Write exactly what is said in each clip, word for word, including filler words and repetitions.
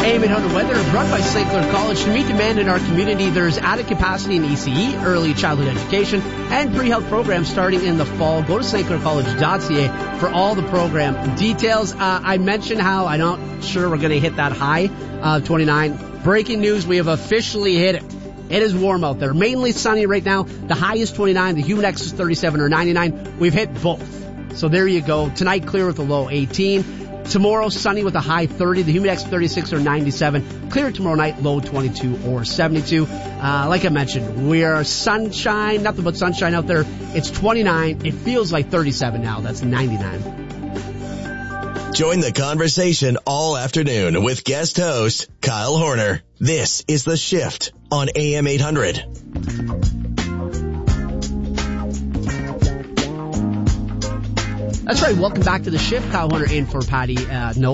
A M eight hundred weather is run by Saint Clair College. To meet demand in our community, there's added capacity in E C E, early childhood education, and pre-health programs starting in the fall. Go to st clair college dot c a for all the program details. Uh, I mentioned how I'm not sure we're going to hit that high of uh, twenty-nine. Breaking news, we have officially hit it. It is warm out there. Mainly sunny right now. The high is twenty-nine. The humid index is thirty-seven or ninety-nine. We've hit both. So there you go. Tonight, clear with a low eighteen. Tomorrow, sunny with a high thirty. The humid index thirty-six or ninety-seven. Clear tomorrow night, low twenty-two or seventy-two. Uh, like I mentioned, we are sunshine, nothing but sunshine out there. It's twenty-nine. It feels like thirty-seven now. That's ninety-nine. Join the conversation all afternoon with guest host Kyle Horner. This is The Shift on A M eight hundred. That's right. Welcome back to The Shift. Kyle Horner in for Patty. Uh, nope.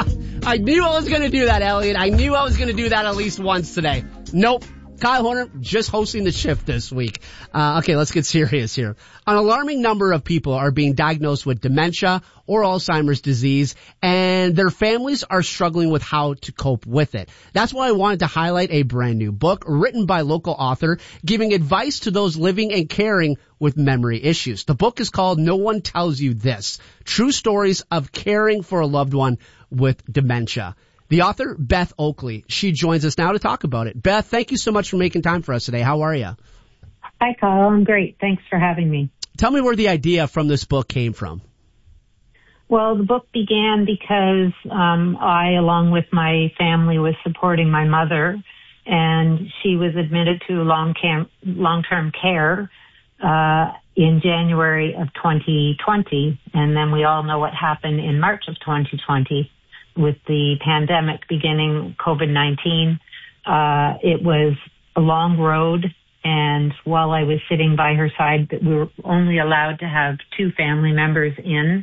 I knew I was going to do that, Elliot. I knew I was going to do that at least once today. Nope. Kyle Horner just hosting The Shift this week. Uh, okay, let's get serious here. An alarming number of people are being diagnosed with dementia or Alzheimer's disease, and their families are struggling with how to cope with it. That's why I wanted to highlight a brand new book written by local author giving advice to those living and caring with memory issues. The book is called No One Tells You This: True Stories of Caring for a Loved One with Dementia. The author, Beth Oakley, she joins us now to talk about it. Beth, thank you so much for making time for us today. How are you? Hi, Kyle. I'm great. Thanks for having me. Tell me where the idea from this book came from. Well, the book began because um, I, along with my family, was supporting my mother, and she was admitted to long cam- long-term care uh, in January of twenty twenty, and then we all know what happened in March of twenty twenty. With the pandemic beginning, COVID nineteen, uh, it was a long road. And while I was sitting by her side, we were only allowed to have two family members in.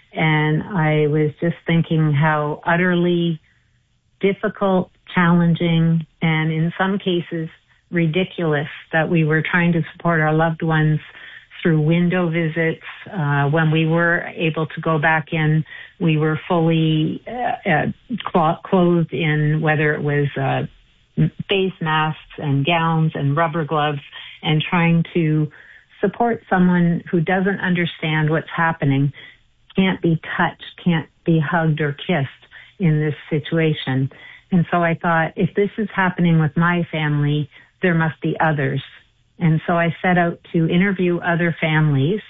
And I was just thinking how utterly difficult, challenging, and in some cases ridiculous that we were trying to support our loved ones through window visits. Uh, when we were able to go back in, we were fully uh, uh, cl- clothed in whether it was uh, face masks and gowns and rubber gloves, and trying to support someone who doesn't understand what's happening, can't be touched, can't be hugged or kissed in this situation. And so I thought, if this is happening with my family, there must be others. And so I set out to interview other families,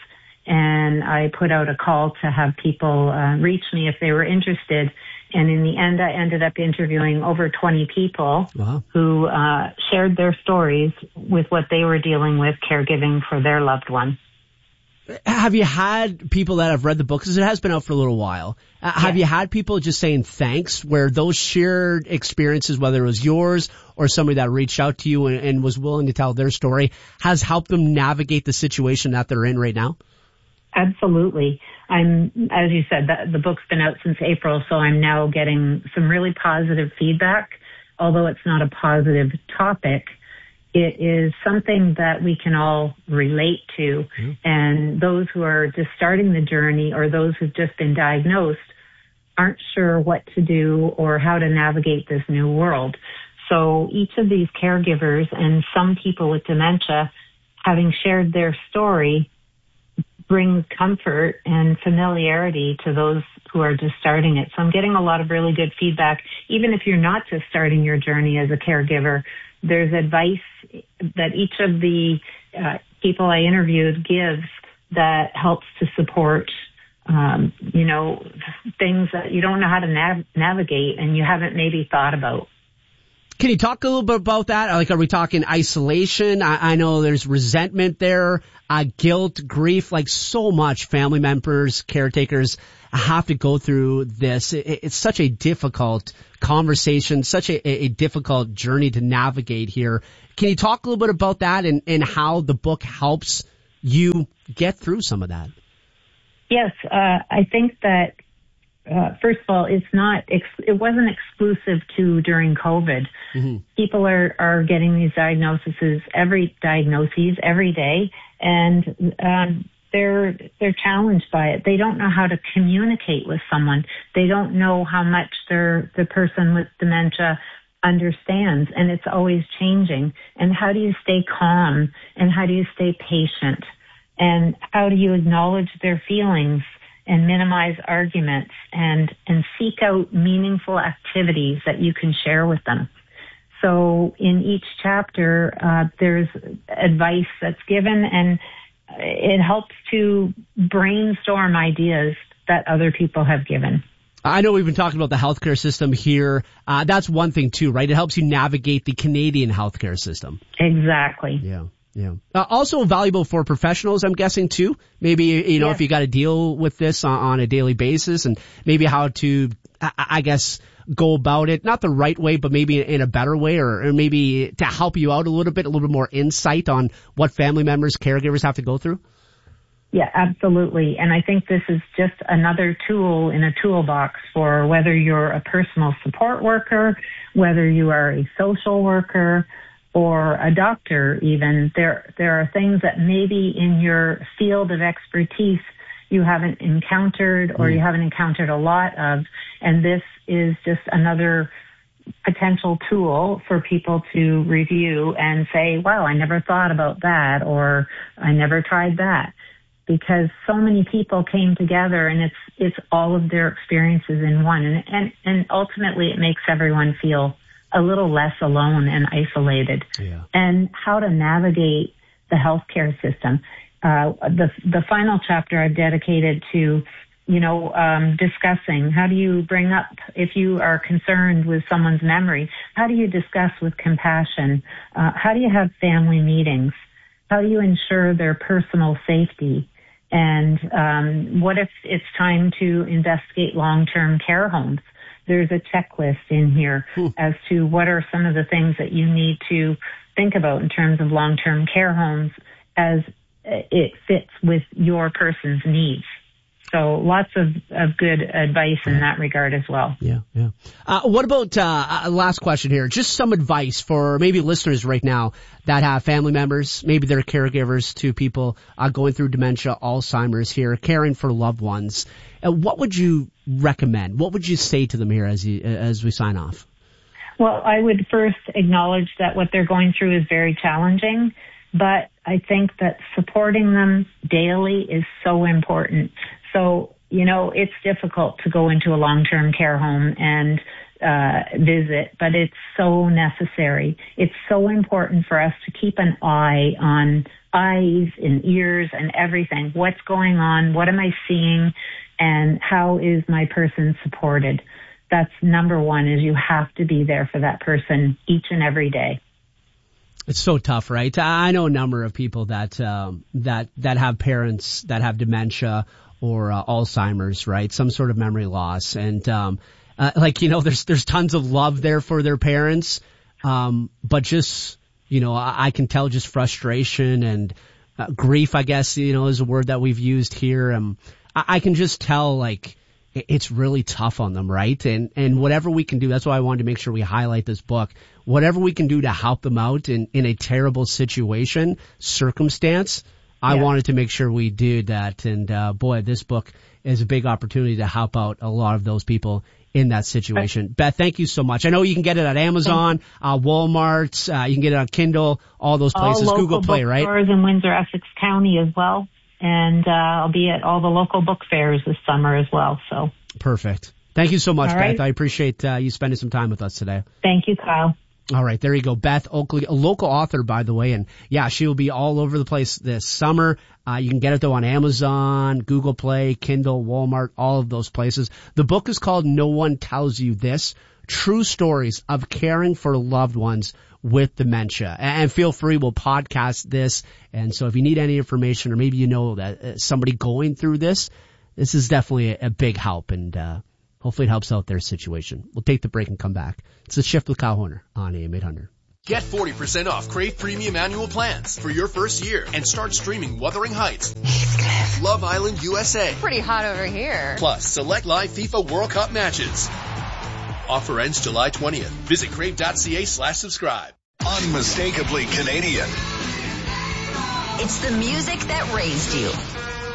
and I put out a call to have people uh, reach me if they were interested. And in the end, I ended up interviewing over twenty people. Wow. Who uh, shared their stories with what they were dealing with, caregiving for their loved one. Have you had people that have read the book, because it has been out for a little while, uh, have yeah. you had people just saying thanks, where those shared experiences, whether it was yours or somebody that reached out to you and, and was willing to tell their story, has helped them navigate the situation that they're in right now? Absolutely. I'm, as you said, the, the book's been out since April, so I'm now getting some really positive feedback. Although it's not a positive topic, it is something that we can all relate to. Mm-hmm. And those who are just starting the journey, or those who've just been diagnosed, aren't sure what to do or how to navigate this new world. So each of these caregivers, and some people with dementia, having shared their story, brings comfort and familiarity to those who are just starting it. So I'm getting a lot of really good feedback. Even if you're not just starting your journey as a caregiver, there's advice that each of the uh, people I interviewed gives that helps to support, um, you know, things that you don't know how to nav- navigate and you haven't maybe thought about. Can you talk a little bit about that? Like, are we talking isolation? I, I know there's resentment there, uh, guilt, grief, like so much family members, caretakers have to go through this. It, it's such a difficult conversation, such a, a difficult journey to navigate here. Can you talk a little bit about that and, and how the book helps you get through some of that? Yes, uh, I think that Uh, first of all, it's not, ex- it wasn't exclusive to during COVID. Mm-hmm. People are, are getting these diagnoses, every diagnoses every day. And, um, they're they're challenged by it. They don't know how to communicate with someone. They don't know how much their the person with dementia understands, and it's always changing. And how do you stay calm? And how do you stay patient? And how do you acknowledge their feelings and minimize arguments and and seek out meaningful activities that you can share with them? So in each chapter, uh, there's advice that's given, and it helps to brainstorm ideas that other people have given. I know we've been talking about the healthcare system here. Uh, that's one thing too, right? It helps you navigate the Canadian healthcare system. Exactly. Yeah. Yeah. Uh, also valuable for professionals, I'm guessing too. Maybe, you know, yes. if you got to deal with this on, on a daily basis, and maybe how to, I, I guess, go about it, not the right way, but maybe in a better way, or, or maybe to help you out a little bit, a little bit more insight on what family members, caregivers have to go through. Yeah, absolutely. And I think this is just another tool in a toolbox for whether you're a personal support worker, whether you are a social worker, or a doctor even. There, there are things that maybe in your field of expertise you haven't encountered or mm. you haven't encountered a lot of. And this is just another potential tool for people to review and say, wow, I never thought about that, or I never tried that. Because so many people came together, and it's it's all of their experiences in one. And, and, and ultimately it makes everyone feel a little less alone and isolated. Yeah. And how to navigate the healthcare system. Uh, the the final chapter I've dedicated to, you know, um, discussing how do you bring up, if you are concerned with someone's memory, how do you discuss with compassion? Uh, how do you have family meetings? How do you ensure their personal safety? And um, what if it's time to investigate long-term care homes? There's a checklist in here hmm. as to what are some of the things that you need to think about in terms of long-term care homes as it fits with your person's needs. So lots of, of good advice in that regard as well. Yeah, yeah. Uh, what about, uh, last question here, just some advice for maybe listeners right now that have family members, maybe they're caregivers to people uh, going through dementia, Alzheimer's here, caring for loved ones. Uh, what would you recommend? What would you say to them here as you, as we sign off? Well, I would first acknowledge that what they're going through is very challenging, but I think that supporting them daily is so important. So, you know, it's difficult to go into a long-term care home and uh visit, but it's so necessary. It's so important for us to keep an eye on eyes and ears and everything. What's going on? What am I seeing? And how is my person supported? That's number one, is you have to be there for that person each and every day. It's so tough, right? I know a number of people that um, that that have parents that have dementia or uh, Alzheimer's, right? Some sort of memory loss, and um, uh, like you know, there's there's tons of love there for their parents, um, but just you know, I, I can tell just frustration and uh, grief, I guess you know, is a word that we've used here. Um, I, I can just tell like it's really tough on them, right? And and whatever we can do, that's why I wanted to make sure we highlight this book. Whatever we can do to help them out in, in a terrible situation, circumstance, I yeah. wanted to make sure we did that. And uh, boy, this book is a big opportunity to help out a lot of those people in that situation. Right. Beth, thank you so much. I know you can get it at Amazon, uh, Walmart, uh, you can get it on Kindle, all those places, all Google Play, right? Stores in Windsor, Essex County as well. And uh, I'll be at all the local book fairs this summer as well. So perfect. Thank you so much, all Beth. right. I appreciate uh, you spending some time with us today. Thank you, Kyle. All right, there you go. Beth Oakley, a local author, by the way, and yeah, she will be all over the place this summer. Uh, you can get it though on Amazon, Google Play, Kindle, Walmart, all of those places. The book is called No One Tells You This: True Stories of Caring for Loved Ones with Dementia. And feel free, we'll podcast this. And so if you need any information, or maybe you know that somebody going through this, this is definitely a, a big help, and uh hopefully it helps out their situation. We'll take the break and come back. It's The Shift with Kyle Horner on A M eight hundred. Get forty percent off Crave Premium Annual Plans for your first year and start streaming Wuthering Heights, Love Island U S A. Pretty hot over here. Plus, select live FIFA World Cup matches. Offer ends July twentieth. Visit crave.ca slash subscribe. Unmistakably Canadian. It's the music that raised you.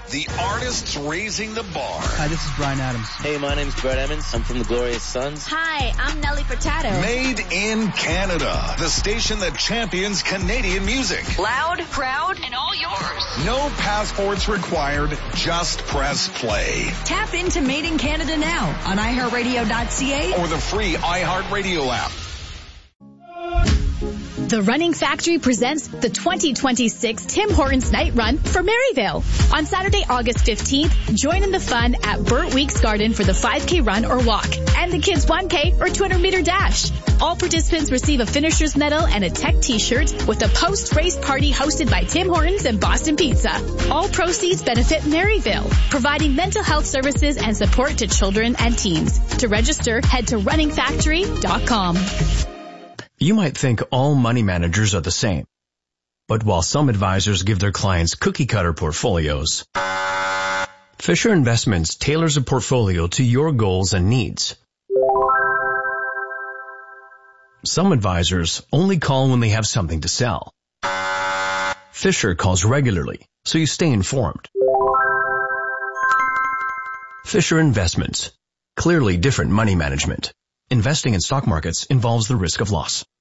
the artists raising the bar. Hi, this is Bryan Adams. Hey, my name's Brett Emmons. I'm from the Glorious Sons. Hi, I'm Nelly Furtado. Made in Canada, the station that champions Canadian music. Loud, proud, and all yours. No passports required, just press play. Tap into Made in Canada now on i heart radio dot c a or the free iHeartRadio app. The Running Factory presents the twenty twenty-six Tim Hortons Night Run for Maryville. On Saturday, August fifteenth, join in the fun at Burt Weeks Garden for the five K run or walk and the kids one K or two hundred meter dash. All participants receive a finisher's medal and a tech t-shirt with a post-race party hosted by Tim Hortons and Boston Pizza. All proceeds benefit Maryville, providing mental health services and support to children and teens. To register, head to running factory dot com. You might think all money managers are the same. But while some advisors give their clients cookie-cutter portfolios, Fisher Investments tailors a portfolio to your goals and needs. Some advisors only call when they have something to sell. Fisher calls regularly, so you stay informed. Fisher Investments. Clearly different money management. Investing in stock markets involves the risk of loss.